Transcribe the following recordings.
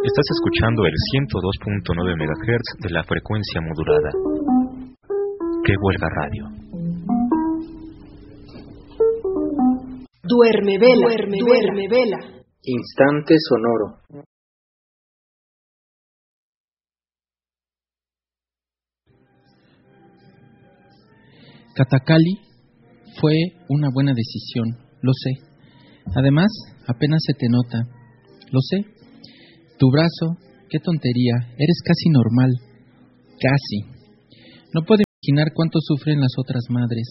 Estás escuchando el 102.9 MHz de la frecuencia modulada. Que huelga radio. Duerme vela, duerme vela. Instante sonoro. Katakali fue una buena decisión, lo sé. Además, apenas se te nota, lo sé. Tu brazo, qué tontería, eres casi normal, casi. No puedo imaginar cuánto sufren las otras madres.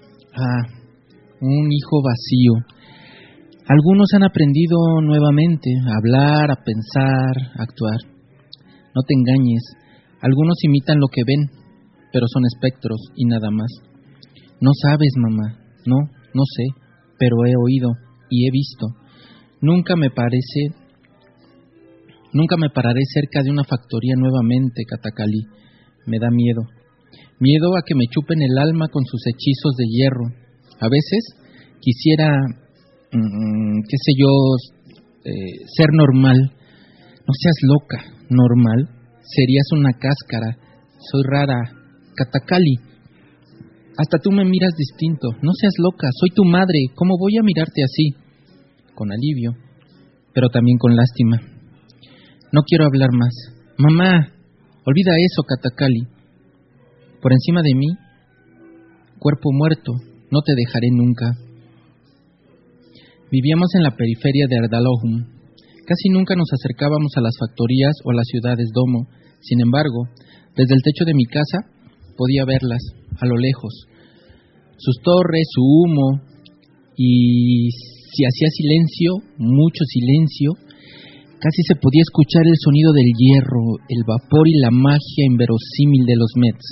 Un hijo vacío. Algunos han aprendido nuevamente a hablar, a pensar, a actuar. No te engañes, algunos imitan lo que ven, pero son espectros y nada más. No sabes, mamá, no sé, pero he oído y he visto. Nunca me pararé cerca de una factoría nuevamente, Katakali. Me da miedo. Miedo a que me chupen el alma con sus hechizos de hierro. A veces quisiera, ser normal. No seas loca, normal. Serías una cáscara. Soy rara, Katakali. Hasta tú me miras distinto. No seas loca, soy tu madre. ¿Cómo voy a mirarte así? Con alivio, pero también con lástima. No quiero hablar más. Mamá, olvida eso, Katakali. Por encima de mí, cuerpo muerto, no te dejaré nunca. Vivíamos en la periferia de Ardalohum. Casi nunca nos acercábamos a las factorías o a las ciudades domo. Sin embargo, desde el techo de mi casa podía verlas, a lo lejos. Sus torres, su humo, y si hacía silencio, mucho silencio, casi se podía escuchar el sonido del hierro, el vapor y la magia inverosímil de los Mets.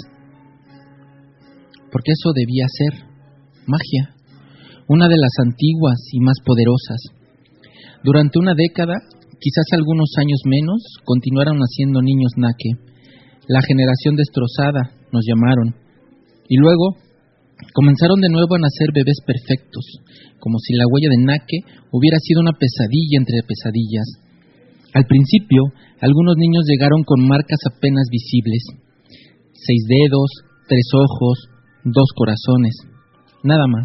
Porque eso debía ser magia, una de las antiguas y más poderosas. Durante una década, quizás algunos años menos, continuaron naciendo niños Nake. La generación destrozada, nos llamaron. Y luego comenzaron de nuevo a nacer bebés perfectos, como si la huella de Nake hubiera sido una pesadilla entre pesadillas. Al principio, algunos niños llegaron con marcas apenas visibles. 6 dedos, 3 ojos, 2 corazones, nada más.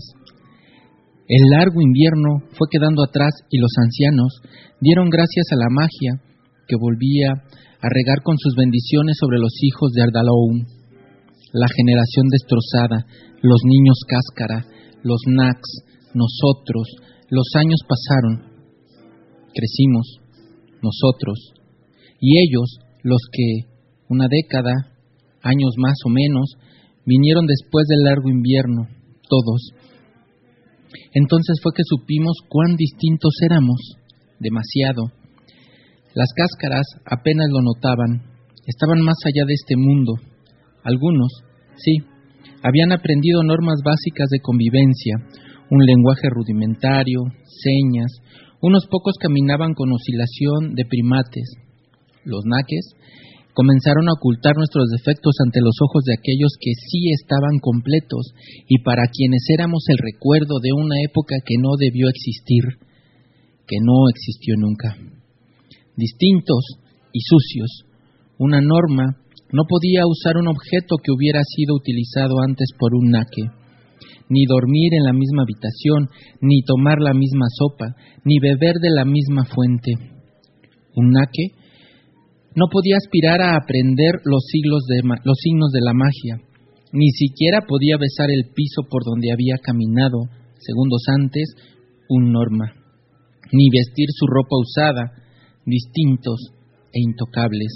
El largo invierno fue quedando atrás y los ancianos dieron gracias a la magia que volvía a regar con sus bendiciones sobre los hijos de Ardalohum. La generación destrozada, los niños cáscara, los Naks, nosotros, los años pasaron. Crecimos, nosotros, y ellos, los que, una década, años más o menos, vinieron después del largo invierno, todos. Entonces fue que supimos cuán distintos éramos, demasiado. Las cáscaras apenas lo notaban, estaban más allá de este mundo. Algunos, sí, habían aprendido normas básicas de convivencia, un lenguaje rudimentario, señas. Unos pocos caminaban con oscilación de primates. Los Nakes comenzaron a ocultar nuestros defectos ante los ojos de aquellos que sí estaban completos y para quienes éramos el recuerdo de una época que no debió existir, que no existió nunca. Distintos y sucios, una norma no podía usar un objeto que hubiera sido utilizado antes por un Nake, ni dormir en la misma habitación, ni tomar la misma sopa, ni beber de la misma fuente. Un Nake no podía aspirar a aprender los signos de la magia, ni siquiera podía besar el piso por donde había caminado segundos antes un Norma, ni vestir su ropa usada, distintos e intocables.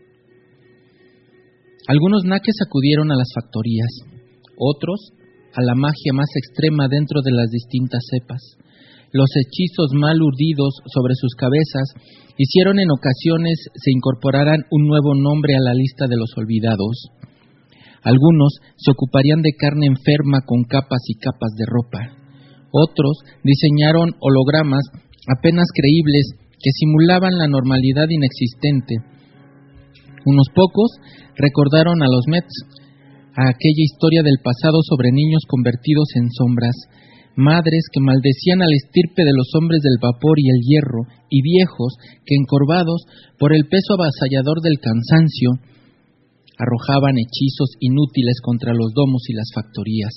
Algunos Nakes acudieron a las factorías, otros a la magia más extrema dentro de las distintas cepas. Los hechizos mal urdidos sobre sus cabezas hicieron en ocasiones se incorporaran un nuevo nombre a la lista de los olvidados. Algunos se ocuparían de carne enferma con capas y capas de ropa. Otros diseñaron hologramas apenas creíbles que simulaban la normalidad inexistente. Unos pocos recordaron a los Mets, a aquella historia del pasado sobre niños convertidos en sombras, madres que maldecían a la estirpe de los hombres del vapor y el hierro, y viejos que, encorvados por el peso avasallador del cansancio, arrojaban hechizos inútiles contra los domos y las factorías.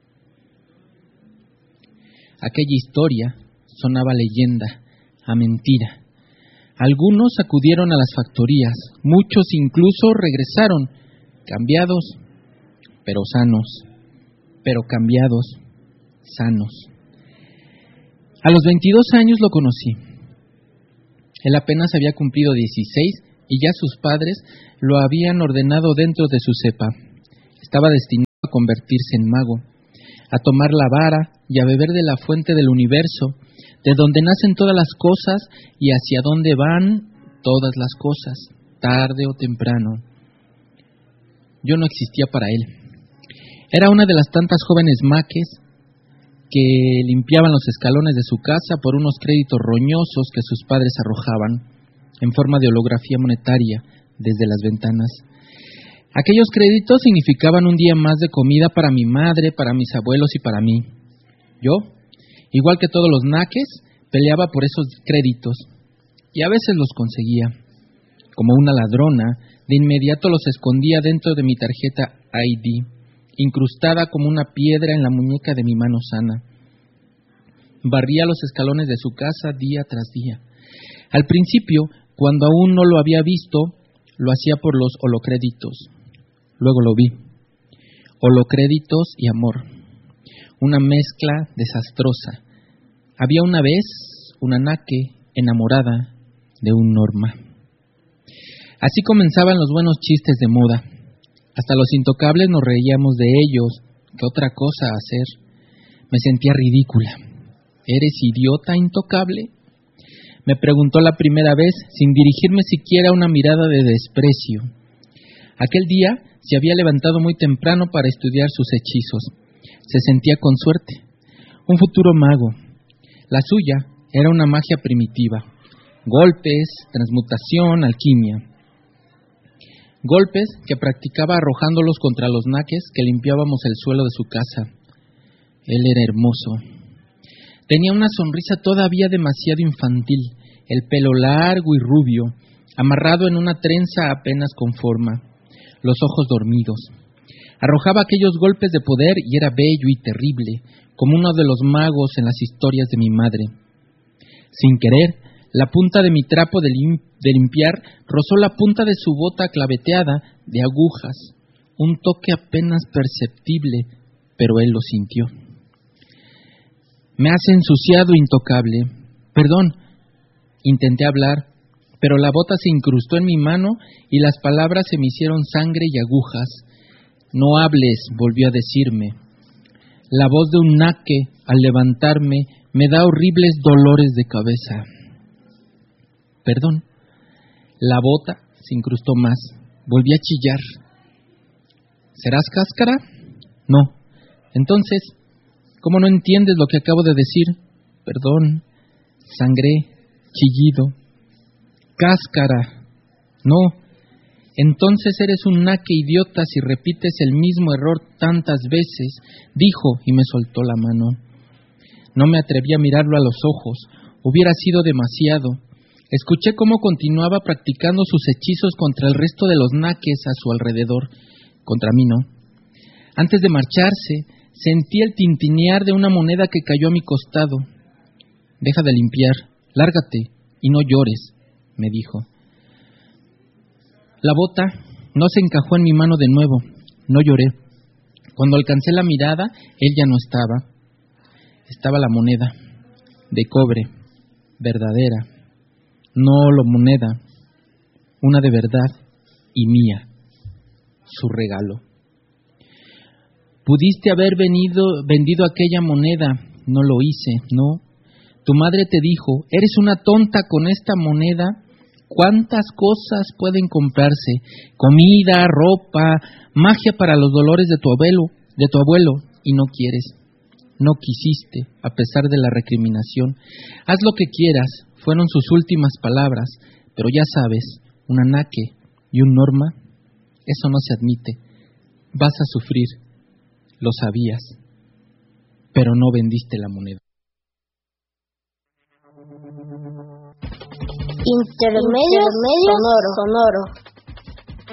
Aquella historia sonaba a leyenda, a mentira. Algunos acudieron a las factorías, muchos incluso regresaron, cambiados, pero sanos, pero cambiados, sanos. A los 22 años lo conocí. Él apenas había cumplido 16 y ya sus padres lo habían ordenado dentro de su cepa. Estaba destinado a convertirse en mago, a tomar la vara y a beber de la fuente del universo, de donde nacen todas las cosas y hacia donde van todas las cosas, tarde o temprano. Yo no existía para él. Era una de las tantas jóvenes maques que limpiaban los escalones de su casa por unos créditos roñosos que sus padres arrojaban, en forma de holografía monetaria, desde las ventanas. Aquellos créditos significaban un día más de comida para mi madre, para mis abuelos y para mí. Yo, igual que todos los naques, peleaba por esos créditos, y a veces los conseguía. Como una ladrona, de inmediato los escondía dentro de mi tarjeta ID, incrustada como una piedra en la muñeca de mi mano sana. Barría los escalones de su casa día tras día. Al principio, cuando aún no lo había visto, lo hacía por los holocréditos. Luego lo vi. Holocréditos y amor. Una mezcla desastrosa. Había una vez una naque enamorada de un Norma. Así comenzaban los buenos chistes de moda. Hasta los intocables nos reíamos de ellos. ¿Qué otra cosa hacer? Me sentía ridícula. ¿Eres idiota, intocable?, me preguntó la primera vez, sin dirigirme siquiera una mirada de desprecio. Aquel día se había levantado muy temprano para estudiar sus hechizos. Se sentía con suerte. Un futuro mago. La suya era una magia primitiva. Golpes, transmutación, alquimia. Golpes que practicaba arrojándolos contra los naques que limpiábamos el suelo de su casa. Él era hermoso. Tenía una sonrisa todavía demasiado infantil, el pelo largo y rubio, amarrado en una trenza apenas con forma, los ojos dormidos. Arrojaba aquellos golpes de poder y era bello y terrible, como uno de los magos en las historias de mi madre. Sin querer, la punta de mi trapo de limpiar rozó la punta de su bota claveteada de agujas, un toque apenas perceptible, pero él lo sintió. Me has ensuciado, intocable. Perdón, intenté hablar, pero la bota se incrustó en mi mano y las palabras se me hicieron sangre y agujas. No hables, volvió a decirme. La voz de un naque, al levantarme, me da horribles dolores de cabeza. Perdón. La bota se incrustó más. Volví a chillar. ¿Serás cáscara? No. Entonces, ¿cómo no entiendes lo que acabo de decir? Perdón, sangré, chillido. Cáscara. No. Entonces eres un naque idiota si repites el mismo error tantas veces, dijo y me soltó la mano. No me atreví a mirarlo a los ojos, hubiera sido demasiado. Escuché cómo continuaba practicando sus hechizos contra el resto de los naques a su alrededor, contra mí no. Antes de marcharse, sentí el tintinear de una moneda que cayó a mi costado. Deja de limpiar, lárgate y no llores, me dijo. La bota no se encajó en mi mano de nuevo, no lloré. Cuando alcancé la mirada, él ya no estaba. Estaba la moneda, de cobre, verdadera, no lo moneda, una de verdad y mía, su regalo. Pudiste haber vendido aquella moneda, no lo hice, no. Tu madre te dijo, eres una tonta con esta moneda. ¿Cuántas cosas pueden comprarse? Comida, ropa, magia para los dolores de tu abuelo, y no quieres. No quisiste, a pesar de la recriminación. Haz lo que quieras, fueron sus últimas palabras, pero ya sabes, una naque y un Norma, eso no se admite. Vas a sufrir, lo sabías. pero no vendiste la moneda. Intermedio sonoro.